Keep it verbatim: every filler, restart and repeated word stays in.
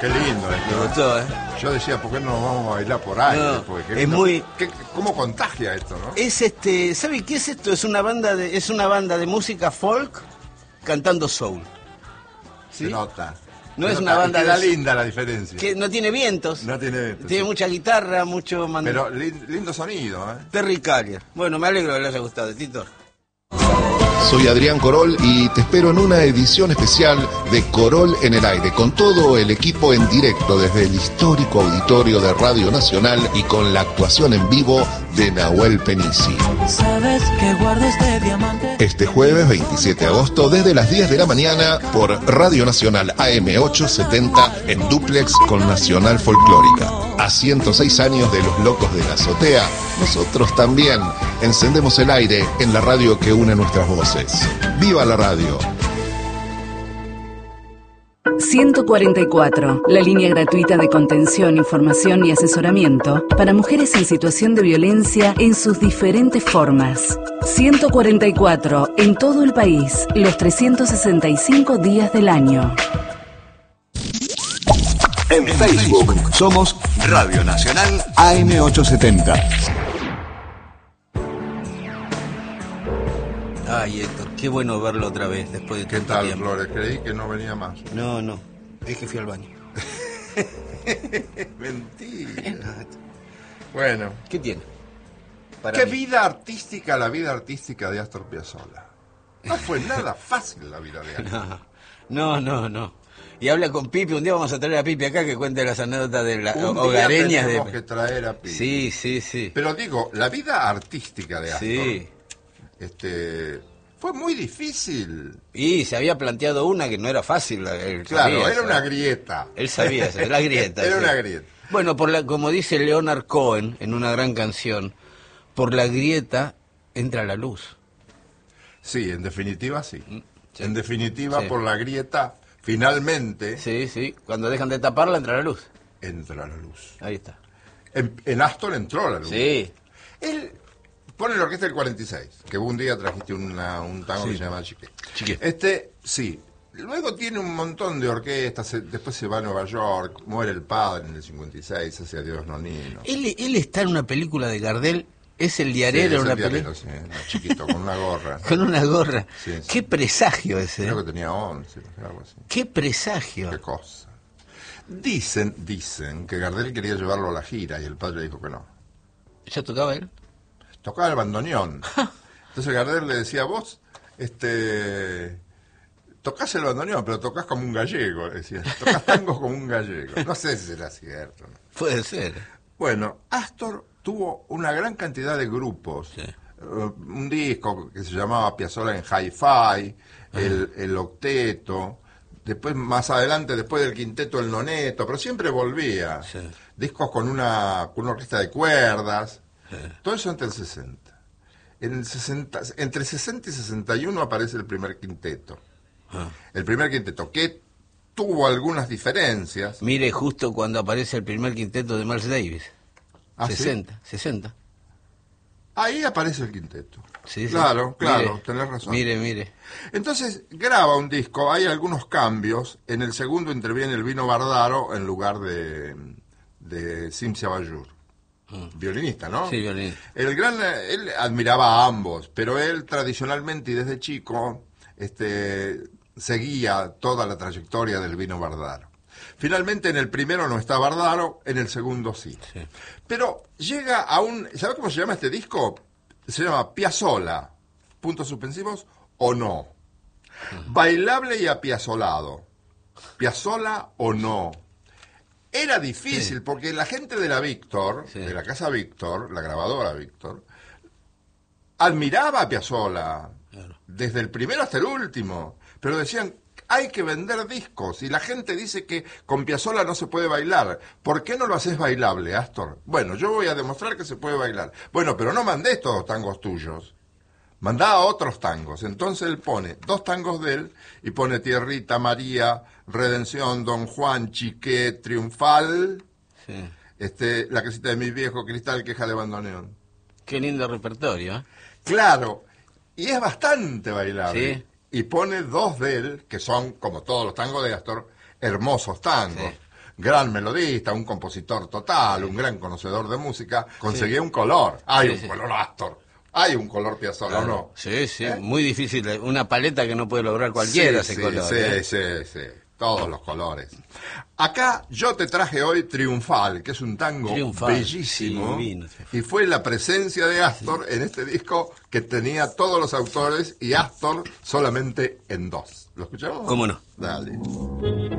Qué lindo Me esto. gustó, ¿eh? Yo decía, ¿por qué no nos vamos a bailar por ahí? No, Porque es no- muy- ¿qué- ¿Cómo contagia esto, no? Es este, ¿sabe qué es esto? Es una banda de, es una banda de música folk cantando soul. Se nota. No Se es nota. una banda Y queda de- linda la diferencia. Que no tiene vientos. No tiene vientos, Tiene sí. mucha guitarra, mucho man... Pero lin- lindo sonido, ¿eh? Terry Callier. Bueno, me alegro que le haya gustado, Tito. Soy Adrián Corol y te espero en una edición especial de Corol en el Aire, con todo el equipo en directo desde el histórico auditorio de Radio Nacional y con la actuación en vivo de Nahuel Penici. Sabes que guardo este diamante. Este jueves veintisiete de agosto desde las diez de la mañana por Radio Nacional A M ochocientos setenta en dúplex con Nacional Folclórica. A ciento seis años de Los Locos de la Azotea, nosotros también encendemos el aire en la radio que une nuestras voces. ¡Viva la radio! ciento cuarenta y cuatro, la línea gratuita de contención, información y asesoramiento para mujeres en situación de violencia en sus diferentes formas. ciento cuarenta y cuatro, en todo el país, los trescientos sesenta y cinco días del año. En Facebook somos Radio Nacional A M ochocientos setenta. Ay, Héctor, qué bueno verlo otra vez después de ¿Qué tanto tal, tiempo. Flores? Creí que no venía más. No, no, es que fui al baño. Mentira. Bueno, ¿Qué tiene? Para qué mí. vida artística la vida artística de Astor Piazzolla. No fue nada fácil la vida de Astor. No, no, no. Y habla con Pipi, un día vamos a traer a Pipi acá que cuente las anécdotas de las Un día hogareñas tenemos que de... traer a Pi. Sí, sí, sí. Pero digo, la vida artística de Astor Sí. este, fue muy difícil. Y se había planteado una que no era fácil. Él Claro, sabía era eso. una grieta. Él sabía eso, la grieta. Era sí. una grieta. Bueno, por la, como dice Leonard Cohen en una gran canción, por la grieta entra la luz. Sí, en definitiva sí. sí. En definitiva, Sí. por la grieta, finalmente Sí, sí. Cuando dejan de taparla entra la luz. entra la luz. Ahí está. En, en Astor entró la luz. Sí. Él pone la orquesta del cuarenta y seis, que un día trajiste una, un tango Sí. que se llama Chiqué. Chiqué. Este, sí. Luego tiene un montón de orquestas, se- después se va a Nueva York, muere el padre en el cincuenta y seis, hace Adiós Nonino. Él, él está en una película de Gardel, es el Sí, diarero es en una el diarero, película. sí, era chiquito, con una gorra. Con una gorra. Sí, sí. Qué presagio ese. ¿eh? Creo que tenía once, no sé, algo así. Qué presagio. Qué cosa. Dicen, dicen que Gardel quería llevarlo a la gira y el padre dijo que no. ¿Ya tocaba él? Tocaba el bandoneón. Entonces Gardel le decía, vos, este, tocás el bandoneón, pero tocas como un gallego, decía. Tocas tangos como un gallego. No sé si será cierto. ¿no? Puede ser. Bueno, Astor tuvo una gran cantidad de grupos. Sí. Uh, un disco que se llamaba Piazzolla en Hi-Fi, el, el Octeto, después más adelante, después del Quinteto, el Noneto, pero siempre volvía. Sí. Discos con una, con una orquesta de cuerdas, Sí. todo eso entre el sesenta. En el sesenta. Entre sesenta y sesenta y uno aparece el primer quinteto. Ah. El primer quinteto, que tuvo algunas diferencias. Mire justo cuando aparece el primer quinteto de Miles Davis. ¿Ah, sí? sesenta, sesenta. Ahí aparece el quinteto. Sí, sí. Claro, claro, Mire, tenés razón. Mire, mire. Entonces graba un disco, hay algunos cambios. En el segundo interviene el Vino Bardaro en lugar de, de Cimcia Bayur. Violinista, ¿no? Sí, violín. El gran, eh, él admiraba a ambos, pero él tradicionalmente y desde chico este, seguía toda la trayectoria del Vino Bardaro. Finalmente en el primero no está Bardaro, en el segundo sí. Sí. Pero llega a un... ¿Sabe cómo se llama este disco? Se llama Piazzolla, puntos suspensivos, o no. Bailable y apiazolado. Piazzolla o no. Era difícil Sí. porque la gente de la Víctor, Sí. de la casa Víctor, la grabadora Víctor, admiraba a Piazzolla, Claro. desde el primero hasta el último, pero decían, hay que vender discos, y la gente dice que con Piazzolla no se puede bailar. ¿Por qué no lo haces bailable, Astor? Bueno, yo voy a demostrar que se puede bailar. Bueno, pero no mandé todos tangos tuyos. Mandá otros tangos. Entonces él pone dos tangos de él y pone Tierrita, María, Redención, Don Juan, Chiqué, Triunfal, Sí. este, La casita de mi viejo, Cristal, Queja de bandoneón. Qué lindo repertorio, ¿eh? Claro, y es bastante bailable. Sí. Y pone dos de él, que son, como todos los tangos de Astor, hermosos tangos. Sí. gran melodista, un compositor total, un gran conocedor de música, conseguía un color. Hay Sí, un sí. color Astor. Hay un color Piazzolla, ¿o no? Sí, sí, ¿Eh? muy difícil. Una paleta que no puede lograr cualquiera Sí, ese sí, color. sí, ¿eh? sí, sí. Todos los colores. Acá yo te traje hoy Triunfal, que es un tango Triunfal, bellísimo. sí, divino, Triunfal. Y fue la presencia de Astor en este disco que tenía todos los autores y Astor solamente en dos. ¿Lo escuchamos? ¿Cómo no? Dale.